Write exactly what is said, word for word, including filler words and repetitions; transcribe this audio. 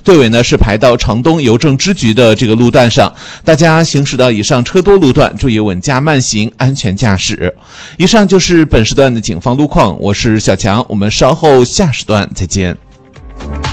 队尾呢是排到长东邮政支局的这个路段上。大家行驶到以上车多路段，注意稳驾慢行，安全驾驶。以上就是本时段的警方路况，我是小强，我们稍后下时段再见。